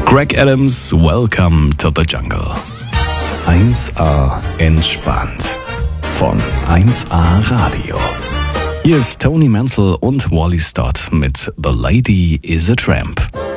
Greg Adams, Welcome to the Jungle. 1A entspannt von 1A Radio. Hier ist Tony Mansell und Wally Stott mit The Lady is a Tramp.